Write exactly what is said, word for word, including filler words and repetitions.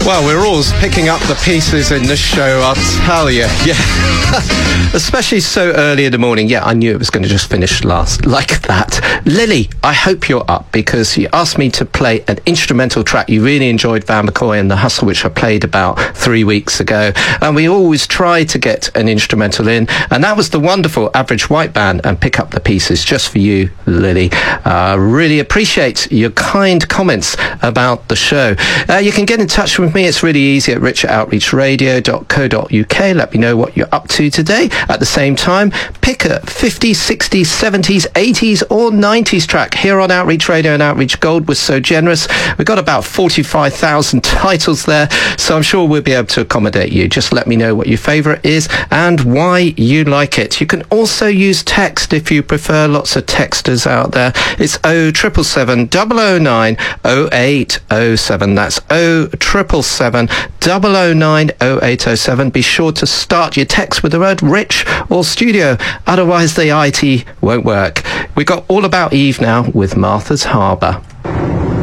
Well, we're always picking up the pieces in this show, I'll tell you. Yeah. Especially so early in the morning. Yeah, I knew it was going to just finish last like that. Lily, I hope you're up because you asked me to play an instrumental track. You really enjoyed Van McCoy and The Hustle, which I played about three weeks ago. And we always try to get an instrumental in. And that was the wonderful Average White Band and Pick Up the Pieces just for you, Lily. Uh, really appreciate your kind comments about the show. Uh, you can get in touch with me. It's really easy at rich at outreach radio dot co dot uk. Let me know what you're up to today. At the same time, pick a fifties, sixties, seventies, eighties or nineties track here on Outreach Radio and Outreach Gold. We're so generous. We've got about forty-five thousand titles there, so I'm sure we'll be able to accommodate you. Just let me know what your favourite is and why you like it. You can also use text if you prefer. Lots of texters out there. It's oh triple seven, double oh nine, oh eight oh seven. That's oh triple seven, double oh nine, oh eight oh seven. Be sure to start your text with the word rich or studio, otherwise the I T won't work. We got All About Eve now with Martha's Harbour.